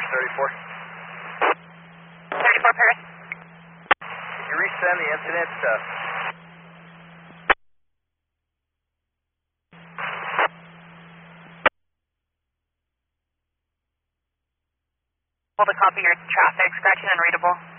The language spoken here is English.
34. 34 Paris. Can you resend the incident stuff? Able to copy your traffic, scratching unreadable.